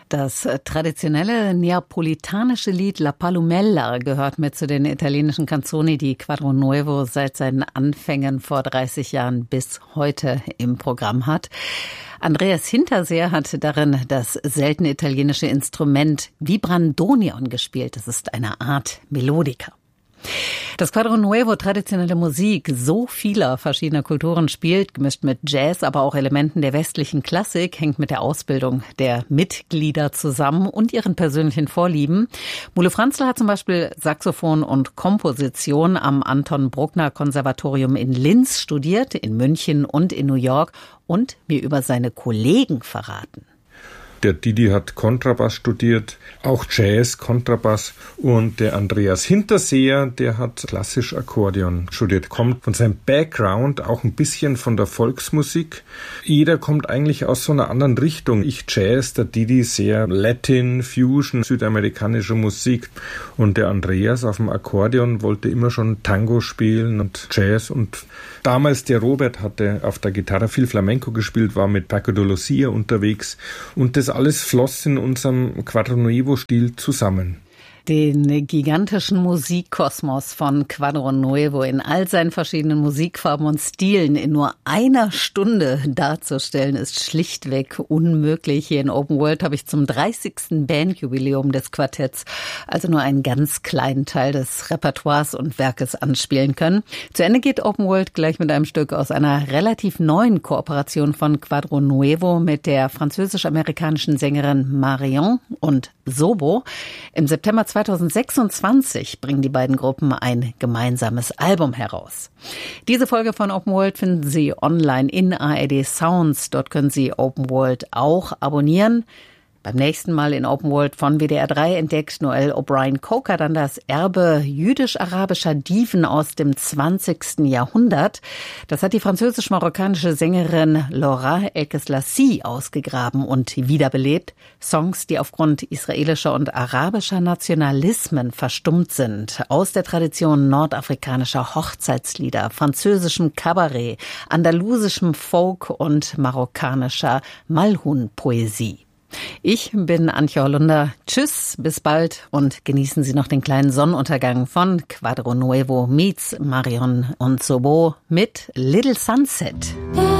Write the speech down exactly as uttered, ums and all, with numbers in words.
Das traditionelle neapolitanische Lied La Palumella gehört mit zu den italienischen Canzoni, die Quadro Nuevo seit seinen Anfängen vor dreißig Jahren bis heute im Programm hat. Andreas Hinterseer hat darin das seltene italienische Instrument Vibrandonion gespielt. Das ist eine Art Melodica. Das Quadro Nuevo traditionelle Musik so vieler verschiedener Kulturen spielt, gemischt mit Jazz, aber auch Elementen der westlichen Klassik, hängt mit der Ausbildung der Mitglieder zusammen und ihren persönlichen Vorlieben. Mule Franzl hat zum Beispiel Saxophon und Komposition am Anton Bruckner Konservatorium in Linz studiert, in München und in New York und mir über seine Kollegen verraten. Der Didi hat Kontrabass studiert, auch Jazz, Kontrabass. Und der Andreas Hinterseer, der hat klassisch Akkordeon studiert, kommt von seinem Background auch ein bisschen von der Volksmusik. Jeder kommt eigentlich aus so einer anderen Richtung. Ich Jazz, der Didi sehr Latin, Fusion, südamerikanische Musik. Und der Andreas auf dem Akkordeon wollte immer schon Tango spielen und Jazz. Und damals der Robert hatte auf der Gitarre viel Flamenco gespielt, war mit Paco de Lucia unterwegs. Und das alles floss in unserem Quadro Nuevo-Stil zusammen. Den gigantischen Musikkosmos von Quadro Nuevo in all seinen verschiedenen Musikfarben und Stilen in nur einer Stunde darzustellen, ist schlichtweg unmöglich. Hier in Open World habe ich zum dreißigsten Bandjubiläum des Quartetts also nur einen ganz kleinen Teil des Repertoires und Werkes anspielen können. Zu Ende geht Open World gleich mit einem Stück aus einer relativ neuen Kooperation von Quadro Nuevo mit der französisch-amerikanischen Sängerin Marion und Sobo. Im September zweitausendsechsundzwanzig bringen die beiden Gruppen ein gemeinsames Album heraus. Diese Folge von Open World finden Sie online in A R D Sounds. Dort können Sie Open World auch abonnieren. Beim nächsten Mal in Open World von W D R drei entdeckt Noel O'Brien Coker dann das Erbe jüdisch-arabischer Diven aus dem zwanzigsten Jahrhundert. Das hat die französisch-marokkanische Sängerin Laura El-Keslassi ausgegraben und wiederbelebt. Songs, die aufgrund israelischer und arabischer Nationalismen verstummt sind. Aus der Tradition nordafrikanischer Hochzeitslieder, französischem Kabarett, andalusischem Folk und marokkanischer Malhun-Poesie. Ich bin Antje Hollunder. Tschüss, bis bald und genießen Sie noch den kleinen Sonnenuntergang von Quadro Nuevo meets Marion und Sobo mit Little Sunset.